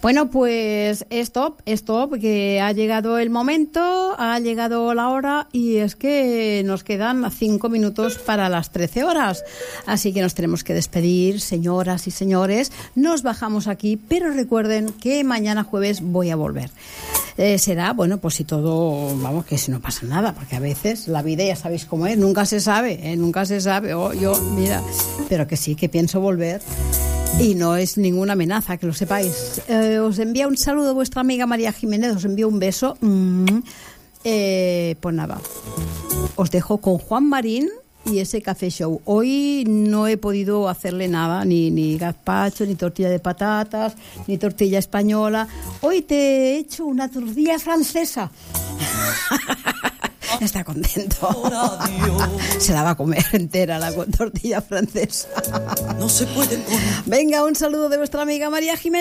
Bueno, pues stop, que ha llegado el momento, ha llegado la hora y es que nos quedan 5 minutos para las 13 horas. Así que nos tenemos que despedir, señoras y señores. Nos bajamos aquí, pero recuerden que mañana jueves voy a volver. Será, bueno, pues si todo, vamos, que si no pasa nada, porque a veces la vida ya sabéis cómo es, nunca se sabe, nunca se sabe. Mira, pero que sí, que pienso volver. Y no es ninguna amenaza, que lo sepáis. Os envía un saludo vuestra amiga María Jiménez, os envío un beso. Pues nada, os dejo con Juan Marín y ese Café Show. Hoy no he podido hacerle nada, ni gazpacho, ni tortilla de patatas, ni tortilla española. Hoy te he hecho una tortilla francesa. Está contento. Se la va a comer entera la tortilla francesa. No se puede. Venga, un saludo de vuestra amiga María Jiménez.